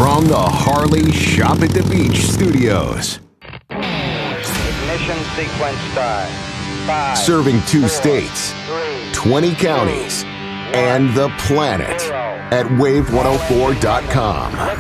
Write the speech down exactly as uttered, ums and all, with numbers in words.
From the Harley Shop at the Beach studios. Ignition sequence start. Five, Serving two four, states, three, twenty counties, and the planet at wave one oh four dot com.